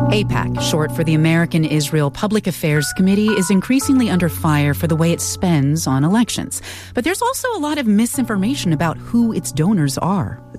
AIPAC, short for the American Israel Public Affairs Committee, is increasingly under fire for the way it spends on elections. But there's also a lot of misinformation about who its donors are.